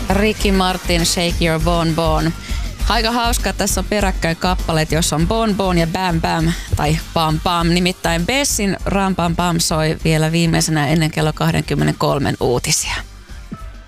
Ricky Martin, Shake Your Bon Bon. Aika hauska, että tässä on peräkkäin kappaleet, jossa on Bon Bon ja Bam Bam tai Pam Pam. Nimittäin Bessin Ram Pam Pam soi vielä viimeisenä ennen kello 23 uutisia.